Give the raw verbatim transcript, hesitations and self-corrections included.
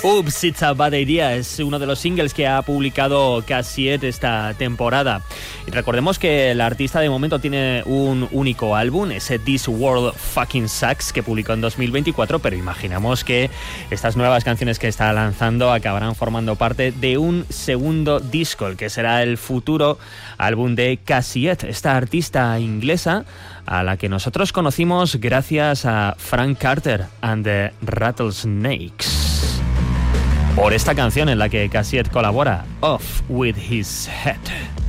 Oops, It's a Bad Idea es uno de los singles que ha publicado Cassiette esta temporada. Y recordemos que la artista de momento tiene un único álbum, ese This World Fucking Sucks, que publicó en dos mil veinticuatro, pero imaginamos que estas nuevas canciones que está lanzando acabarán formando parte de un segundo disco, el que será el futuro álbum de Cassiette, esta artista inglesa a la que nosotros conocimos gracias a Frank Carter and the Rattlesnakes. Por esta canción en la que Cassiette colabora, Off With His Head.